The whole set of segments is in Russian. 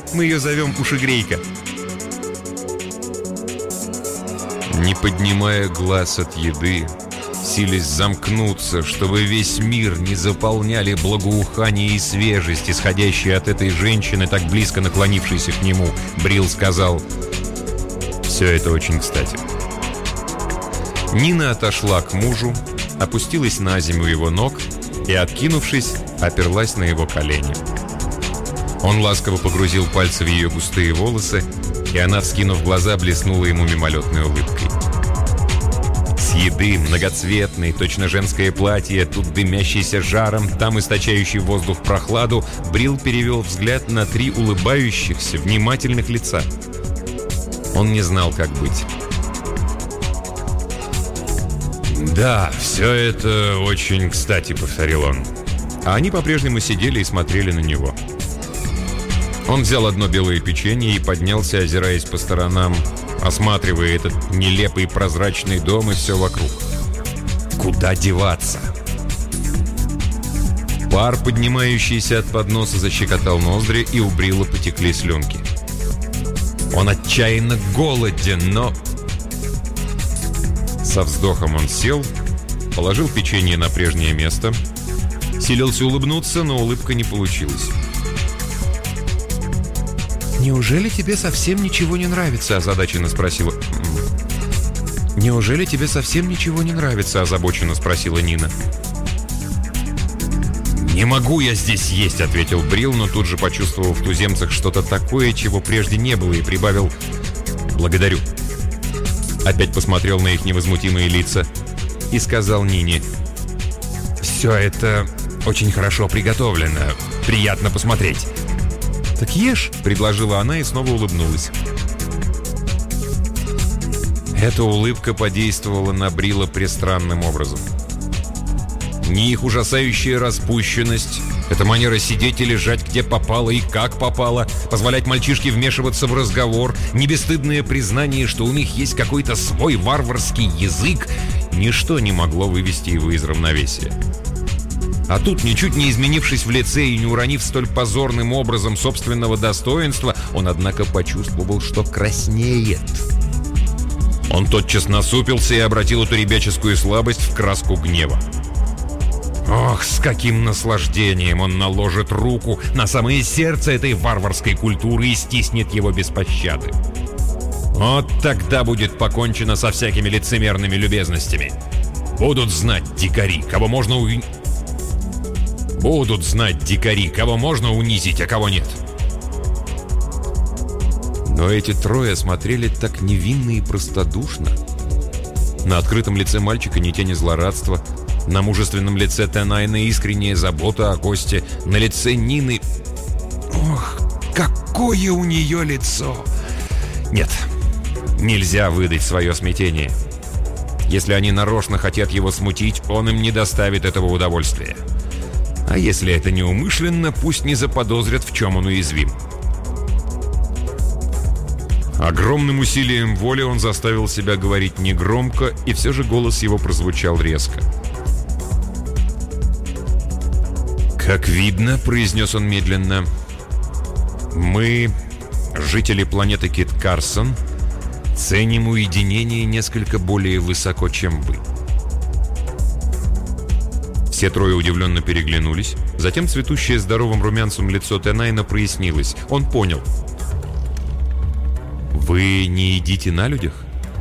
Мы ее зовем Ушегрейка». Не поднимая глаз от еды, силясь замкнуться, чтобы весь мир не заполняли благоухание и свежесть, исходящие от этой женщины, так близко наклонившейся к нему, Брил сказал: «Все это очень кстати». Нина отошла к мужу, опустилась на землю его ног и, откинувшись, оперлась на его колени. Он ласково погрузил пальцы в ее густые волосы, и она, вскинув глаза, блеснула ему мимолетной улыбкой. С еды, многоцветной, точно женское платье, тут дымящийся жаром, там источающий воздух прохладу, Брил перевел взгляд на 3 улыбающихся, внимательных лица. Он не знал, как быть. «Да, все это очень кстати», — повторил он. А они по-прежнему сидели и смотрели на него. Он взял одно белое печенье и поднялся, озираясь по сторонам, осматривая этот нелепый прозрачный дом и все вокруг. Куда деваться? Пар, поднимающийся от подноса, защекотал ноздри, и у Брила потекли слюнки. Он отчаянно голоден, но... Со вздохом он сел, положил печенье на прежнее место, силился улыбнуться, но улыбка не получилась. «Неужели тебе совсем ничего не нравится?» – озадаченно спросила... «Неужели тебе совсем ничего не нравится?» – озабоченно спросила Нина. «Не могу я здесь есть», – ответил Брил, но тут же почувствовал в туземцах что-то такое, чего прежде не было, и прибавил: «Благодарю». Опять посмотрел на их невозмутимые лица и сказал Нине: «Все это очень хорошо приготовлено. Приятно посмотреть». «Так ешь», — предложила она и снова улыбнулась. Эта улыбка подействовала на Брила пристранным образом. Ни их ужасающая распущенность, эта манера сидеть и лежать где попало и как попало, позволять мальчишке вмешиваться в разговор, ни бесстыдное признание, что у них есть какой-то свой варварский язык, ничто не могло вывести его из равновесия. А тут, ничуть не изменившись в лице и не уронив столь позорным образом собственного достоинства, он, однако, почувствовал, что краснеет. Он тотчас насупился и обратил эту ребяческую слабость в краску гнева. Ох, с каким наслаждением он наложит руку на самое сердце этой варварской культуры и стиснет его без пощады. Вот тогда будет покончено со всякими лицемерными любезностями. Будут знать дикари, кого можно унизить, а кого нет. Но эти трое смотрели так невинно и простодушно. На открытом лице мальчика ни тени злорадства, на мужественном лице Тенайна искренняя забота о госте, на лице Нины... Ох, какое у нее лицо! Нет, нельзя выдать свое смятение. Если они нарочно хотят его смутить, он им не доставит этого удовольствия. А если это неумышленно, пусть не заподозрят, в чем он уязвим. Огромным усилием воли он заставил себя говорить негромко, и все же голос его прозвучал резко. «Как видно, — произнес он медленно, — мы, жители планеты Кит Карсон, ценим уединение несколько более высоко, чем вы». Все трое удивленно переглянулись. Затем цветущее здоровым румянцем лицо Тенайна прояснилось. Он понял. «Вы не едите на людях?»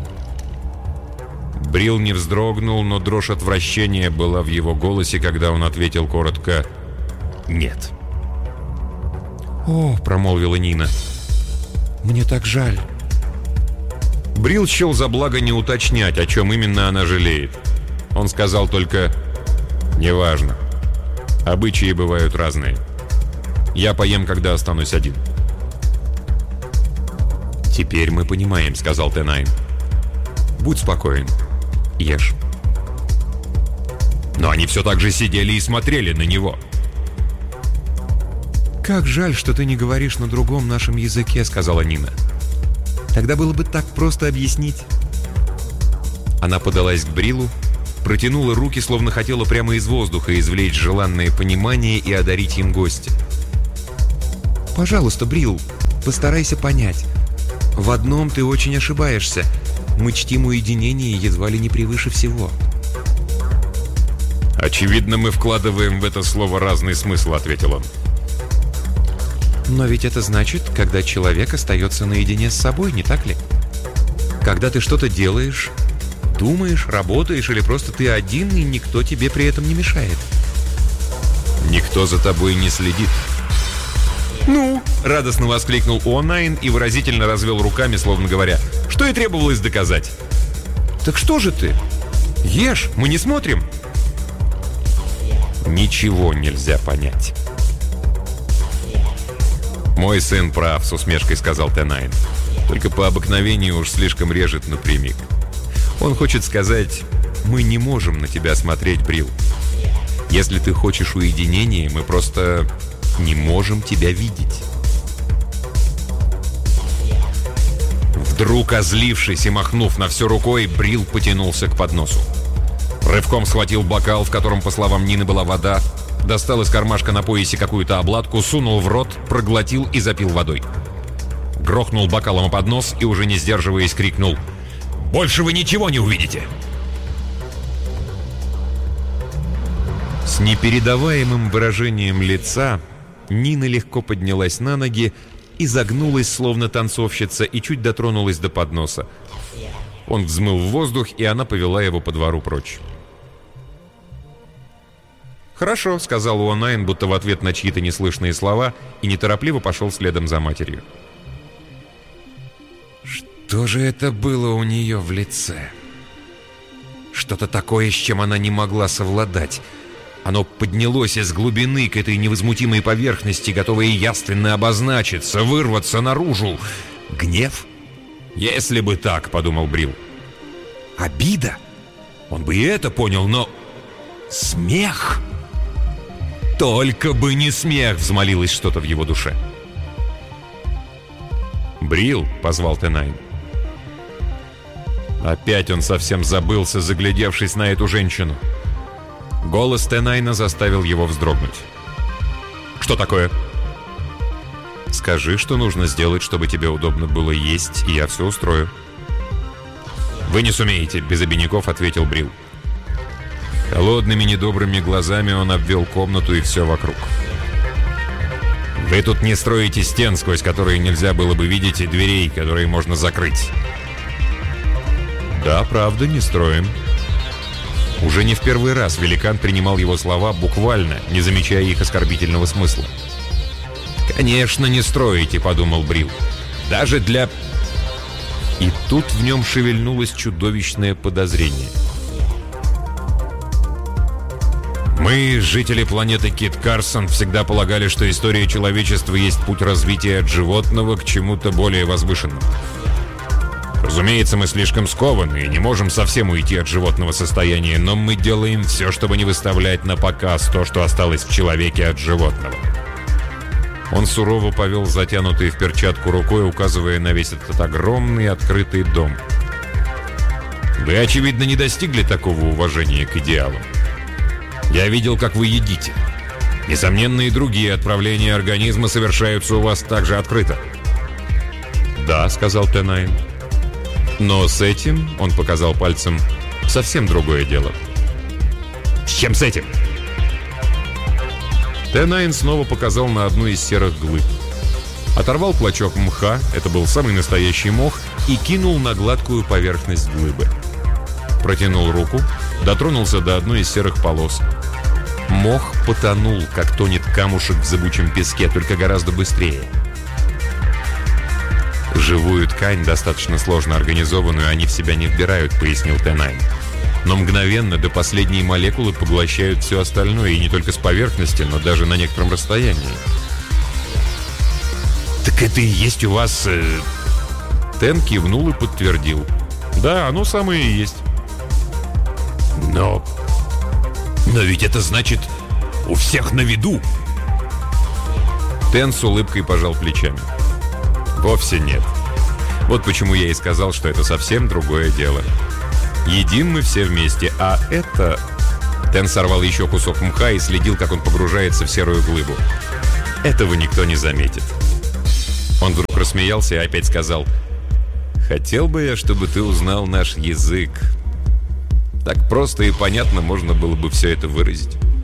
Брил не вздрогнул, но дрожь отвращения была в его голосе, когда он ответил коротко: «Нет». «О, — промолвила Нина, — мне так жаль». Брил счел за благо не уточнять, о чем именно она жалеет. Он сказал только: «Неважно. Обычаи бывают разные. Я поем, когда останусь один». «Теперь мы понимаем, — сказал Тенайн. Будь спокоен. Ешь». Но они все так же сидели и смотрели на него. «Как жаль, что ты не говоришь на другом нашем языке, — сказала Нина. Тогда было бы так просто объяснить». Она подалась к Брилу, протянула руки, словно хотела прямо из воздуха извлечь желанное понимание и одарить им гостя. «Пожалуйста, Брил, Постарайся понять. В одном ты очень ошибаешься. Мы чтим уединение едва ли не превыше всего. «Очевидно, мы вкладываем в это слово разный смысл», — ответил он. Но ведь это значит, когда человек остается наедине с собой, не так ли? Когда ты что-то делаешь, думаешь, работаешь, или просто ты один, и никто тебе при этом не мешает. «Никто за тобой не следит». «Ну?» — радостно воскликнул О'Найн и выразительно развел руками, словно говоря, что и требовалось доказать. «Так что же ты? Ешь, мы не смотрим». Ничего нельзя понять. «Мой сын прав», — с усмешкой сказал Т9. «Только по обыкновению уж слишком режет напрямик. Он хочет сказать, мы не можем на тебя смотреть, Брил. Если ты хочешь уединения, мы просто не можем тебя видеть». Вдруг озлившись и махнув на все рукой, Брил потянулся к подносу. Рывком схватил бокал, в котором, по словам Нины, была вода, достал из кармашка на поясе какую-то обладку, сунул в рот, проглотил и запил водой. Грохнул бокалом о поднос и, уже не сдерживаясь, крикнул: «Больше вы ничего не увидите!» С непередаваемым выражением лица Нина легко поднялась на ноги и загнулась, словно танцовщица, и чуть дотронулась до подноса. Он взмыл в воздух, и она повела его по двору прочь. «Хорошо», — сказал О'Найн, будто в ответ на чьи-то неслышные слова, и неторопливо пошел следом за матерью. Что же это было у нее в лице? Что-то такое, с чем она не могла совладать. Оно поднялось из глубины к этой невозмутимой поверхности, готовое явственно обозначиться, вырваться наружу. Гнев? «Если бы так», — подумал Брил. Обида? Он бы и это понял, но... Смех? «Только бы не смех!» — взмолилось что-то в его душе. «Брил!» — позвал Т9. Опять он совсем забылся, заглядевшись на эту женщину. Голос Т9 заставил его вздрогнуть. «Что такое?» «Скажи, что нужно сделать, чтобы тебе удобно было есть, и я все устрою». «Вы не сумеете», — без обиняков ответил Брил. Холодными недобрыми глазами он обвел комнату и все вокруг. «Вы тут не строите стен, сквозь которые нельзя было бы видеть, и дверей, которые можно закрыть». «Да, правда, не строим». Уже не в первый раз великан принимал его слова буквально, не замечая их оскорбительного смысла. «Конечно, не строите», — подумал Брил. «Даже для...» И тут в нем шевельнулось чудовищное подозрение. «Мы, жители планеты Кит Карсон, всегда полагали, что история человечества есть путь развития от животного к чему-то более возвышенному. Разумеется, мы слишком скованы и не можем совсем уйти от животного состояния, но мы делаем все, чтобы не выставлять на показ то, что осталось в человеке от животного». Он сурово повел затянутой в перчатку рукой, указывая на весь этот огромный открытый дом. «Вы, очевидно, не достигли такого уважения к идеалам. Я видел, как вы едите. Несомненно, и другие отправления организма совершаются у вас так же открыто». «Да», — сказал Т9. «Но с этим, — он показал пальцем, — совсем другое дело». «С чем с этим?» Т9 снова показал на одну из серых глыб. Оторвал клочок мха, это был самый настоящий мох, и кинул на гладкую поверхность глыбы. Протянул руку, дотронулся до одной из серых полос. Мох потонул, как тонет камушек в зыбучем песке, только гораздо быстрее. «Живую ткань, достаточно сложно организованную, они в себя не вбирают», — пояснил Т9. «Но мгновенно до последней молекулы поглощают все остальное, и не только с поверхности, но даже на некотором расстоянии». «Так это и есть у вас...» Тен кивнул и подтвердил. «Да, оно самое и есть». «Но ведь это значит, у всех на виду!» Тен с улыбкой пожал плечами. «Вовсе нет. Вот почему я и сказал, что это совсем другое дело. Едим мы все вместе, а это...» Тен сорвал еще кусок мха и следил, как он погружается в серую глыбу. «Этого никто не заметит». Он вдруг рассмеялся и опять сказал: «Хотел бы я, чтобы ты узнал наш язык. Так просто и понятно можно было бы все это выразить».